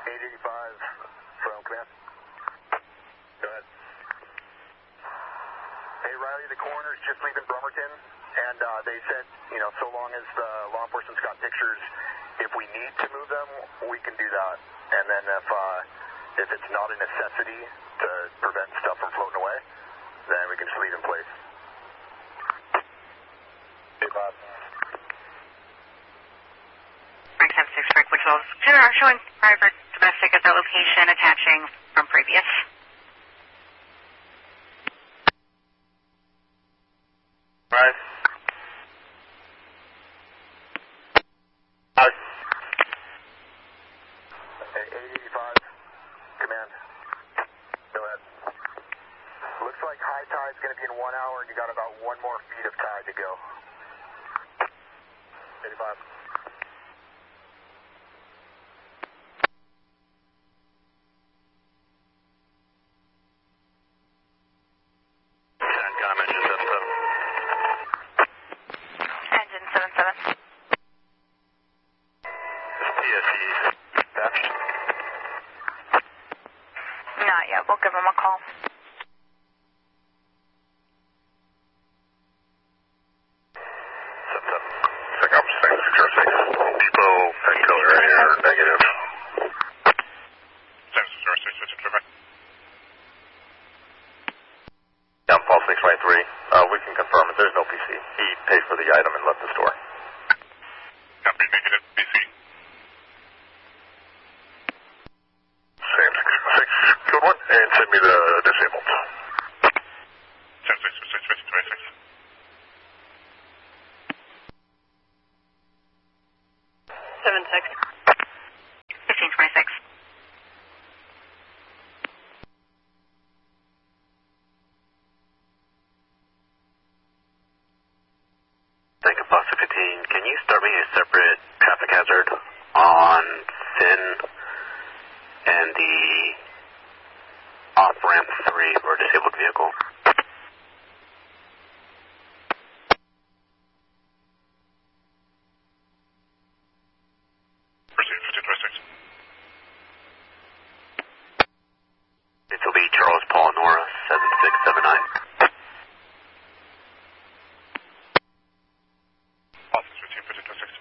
885 from command. Go ahead. Hey, Riley, the coroner's just leaving Bremerton, and they said, you know, so long as the law enforcement's got pictures, if we need to move them, we can do that. And then if it's not a necessity to prevent stuff from floating away, then we can just leave in place. Hey, Bob. Frank 76 Frank, which was showing private domestic at that location attaching from previous. Right. Okay, 885, command. Go ahead. Looks like high tide's going to be in 1 hour, and you got about 1 more feet of tide to go. 85. Engine 77. Not yet. We'll give them a call. Depot, Petco area, negative. Downfall 623. We can confirm it. There's no PC. He paid for the item and left the store. Copy, negative, PC. Sam 626, good one, and send me the disabled. 10-6-6-6-26. 1526. Thank you, Foster 15. Can you start me a separate traffic hazard on Finn and the off-ramp 3 for a disabled vehicle?